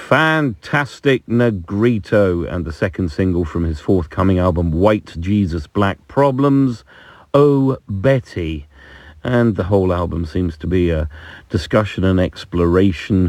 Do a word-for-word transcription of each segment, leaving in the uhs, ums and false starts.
Fantastic Negrito, and the second single from his forthcoming album White Jesus Black Problems, Oh Betty. And the whole album seems to be a discussion and exploration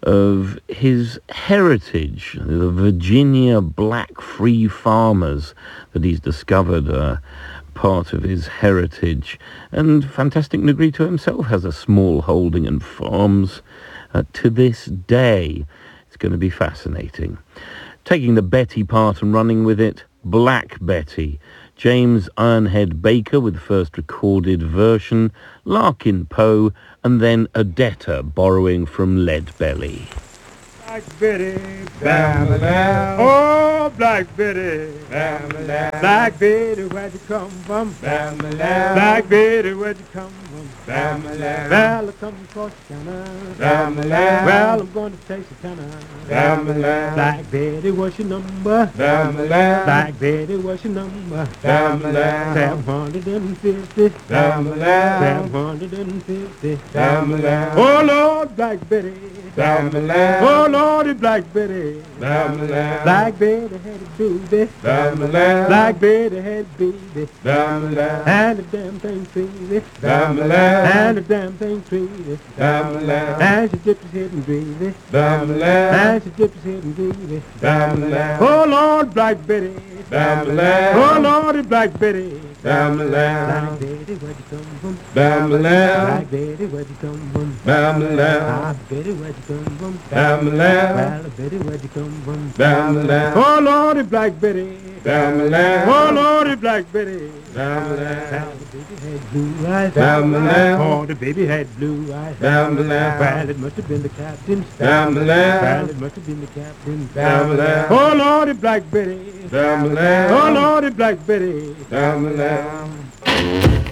of his heritage, the Virginia black free farmers that he's discovered are part of his heritage. And Fantastic Negrito himself has a small holding and farms uh, to this day. It's going to be fascinating. Taking the Betty part and running with it, Black Betty. James Ironhead Baker with the first recorded version, Larkin Poe, and then Odetta borrowing from Leadbelly. Black Betty, bam, bam. Oh, Black Betty, bam, bam. Black Betty, where'd you come from? Bam, bam. Black Betty, where'd you come from? Bam, bam. Well, I come from Corsicana. Bam, bam. Well, I'm going to Texarkana. Bam, bam. Black Betty, what's your number? Bam, bam. Black Betty, what's your number? Bam, bam. Seven hundred fifty. Bam, bam. Seven hundred fifty. Bam, bam. Oh Lord, Black Betty. Bam, bam. Oh Lordy, Black Betty. Bam, bam. Black Betty had a baby. Bam, bam. Black Betty had a baby. Bam, bam. And the damn thing crazy. Bam, bam. And the damn thing crazy. Bam, bam. And she dipped his head in gravy. Bam, bam. And she dipped his head in gravy. Bam, bam. Oh Lord, Black Betty. Bam, bam. Oh Lordy, Black Betty. Bam, bam. Black Betty, where'd you come from? Bam, bam. Black Betty, where'd you come from? Bam, bam. Black Betty, where'd you come from? Bam, bam. Well, Betty, where'd you come from? Bam, bam. Oh Lordy, Black Betty. Bam, bam. Oh Lordy, Black Betty. Bam, bam. The baby had blue eyes. Bam, bam. Oh, the baby had blue eyes. Bam, bam. Well, it must have been the captain. Bam, bam. Well, it must have been the captain. Bam, bam. Oh Lordy, Black Betty. Bam, bam. Oh Lordy, Black Betty. Bam, bam.